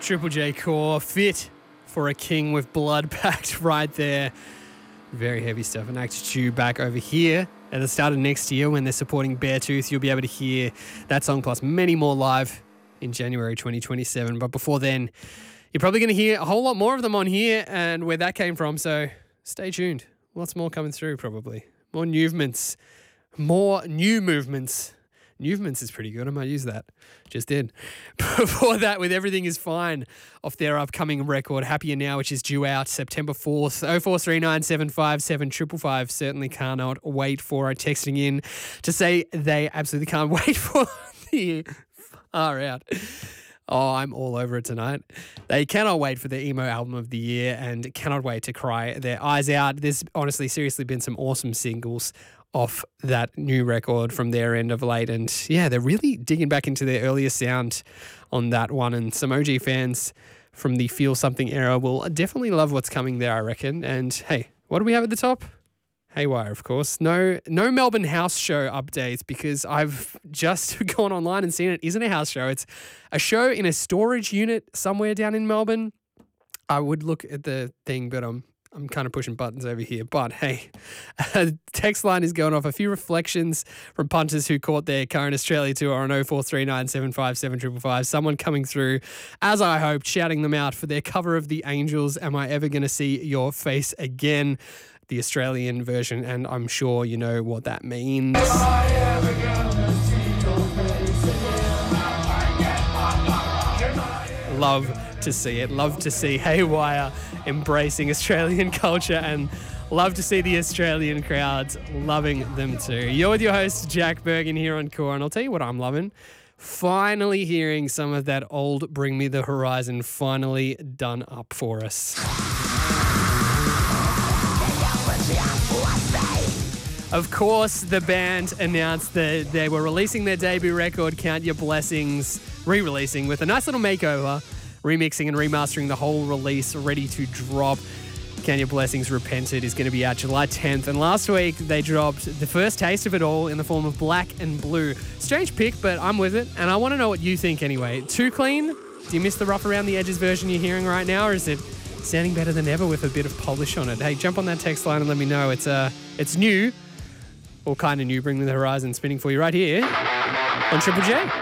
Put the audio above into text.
Triple J Core, fit for a king with blood packed right there. Very heavy stuff. And Attitude back over here at the start of next year when they're supporting Beartooth. You'll be able to hear that song plus many more live in January 2027. But before then, you're probably going to hear a whole lot more of them on here and where that came from. So stay tuned. Lots more coming through probably. More movements. More new movements. Movements is pretty good. I might use that. Just did. Before that, with Everything Is Fine off their upcoming record, Happier Now, which is due out September 4th. 0439 757 555. Certainly cannot wait for it. Texting in to say they absolutely can't wait for the far out. Oh, I'm all over it tonight. They cannot wait for the emo album of the year and cannot wait to cry their eyes out. There's honestly, seriously been some awesome singles off that new record from their end of late. And yeah, they're really digging back into their earlier sound on that one. And some OG fans from the Feel Something era will definitely love what's coming there, I reckon. And hey, what do we have at the top? Haywire, of course. No Melbourne house show updates because I've just gone online and seen it isn't a house show. It's a show in a storage unit somewhere down in Melbourne. I would look at the thing, but I'm kind of pushing buttons over here. But hey, a text line is going off. A few reflections from punters who caught their current Australia tour on 0439 757 555. Someone coming through, as I hoped, shouting them out for their cover of The Angels. Am I ever going to see your face again? The Australian version, and I'm sure you know what that means. Love to see it. Love to see Haywire embracing Australian culture and love to see the Australian crowds loving them too. You're with your host, Jack Bergen, here on Core, and I'll tell you what I'm loving. Finally hearing some of that old Bring Me the Horizon finally done up for us. Of course, the band announced that they were releasing their debut record, Count Your Blessings, re-releasing with a nice little makeover, remixing and remastering the whole release, ready to drop. Count Your Blessings Repented is going to be out July 10th. And last week, they dropped the first taste of it all in the form of Black and Blue. Strange pick, but I'm with it. And I want to know what you think anyway. Too clean? Do you miss the rough around the edges version you're hearing right now? Or is it sounding better than ever with a bit of polish on it? Hey, jump on that text line and let me know. It's new. Or kind of new, Bring Me the Horizon spinning for you right here on Triple J.